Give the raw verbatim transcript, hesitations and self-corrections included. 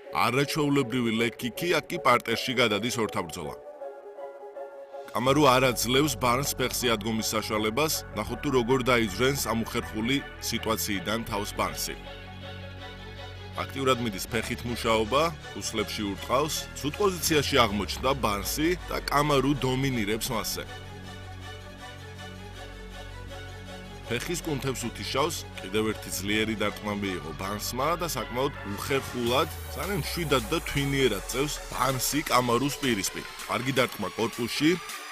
არაჩვეულებრივი ლეკიქი აქ კი პარტერში გადადის ორთაბრძოლა. კამარუ არ აძლევს ბარნს ფეხზე ადგომის საშუალებას, ნახოთ თუ როგორ დაიძვრენს ამ უხერხული სიტუაციიდან თავს ბარნსი. აქტიურად მიდის ფეხით მუშაობა, უსლებში ურტყავს, ცუდ პოზიციაში აღმოჩნდა ბარნსი და კამარუ დომინირებს მასზე. ფეხის კუნთებს უთიშავს, კიდევ ერთი ძლიერი დარტყმა მიიღო ბარნსმა და საკმაოდ უხერხულად, ძალიან მშვიდად და თვინიერად წევს ბარნსი კამარუს პირისპირ. კარგი დარტყმა კორპუსში,